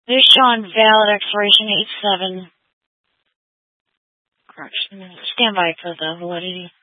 This is showing valid expiration 8/7. Correction. Stand by for the validity.